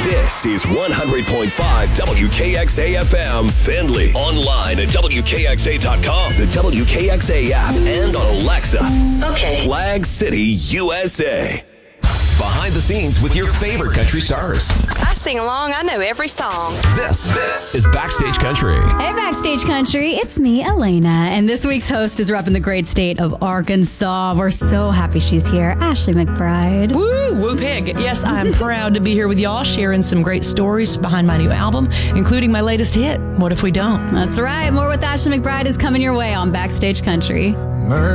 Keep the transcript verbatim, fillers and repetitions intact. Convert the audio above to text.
This is one hundred point five W K X A F M Findlay. Online at W K X A dot com, the W K X A app, and on Alexa. Okay. Flag City, U S A. Behind the scenes with your favorite country stars. I sing along. I know every song. This, this is Backstage Country. Hey, Backstage Country. It's me, Elena. And this week's host is repping the great state of Arkansas. We're so happy she's here. Ashley McBryde. Woo, woo pig. Yes, I'm proud to be here with y'all, sharing some great stories behind my new album, including my latest hit, What If We Don't? That's right. More with Ashley McBryde is coming your way on Backstage Country.